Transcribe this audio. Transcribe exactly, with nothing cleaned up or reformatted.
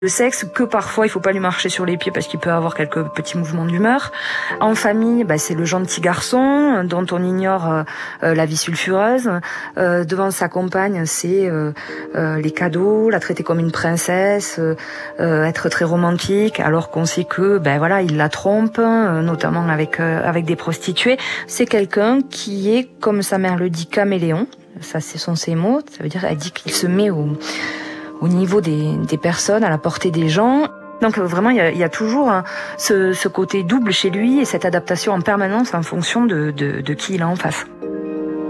Le sexe, que parfois il faut pas lui marcher sur les pieds parce qu'il peut avoir quelques petits mouvements d'humeur. En famille, bah, c'est le gentil garçon dont on ignore euh, euh, la vie sulfureuse. Euh, devant sa compagne, c'est euh, euh, les cadeaux, la traiter comme une princesse, euh, euh, être très romantique, alors qu'on sait que, ben voilà, il la trompe, euh, notamment avec euh, avec des prostituées. C'est quelqu'un qui est, comme sa mère le dit, caméléon. Ça, ce sont ses mots. Ça veut dire, elle dit qu'il se met au au niveau des, des personnes, à la portée des gens. Donc vraiment, il y a, il y a toujours hein, ce, ce côté double chez lui et cette adaptation en permanence en fonction de, de, de qui il a en face.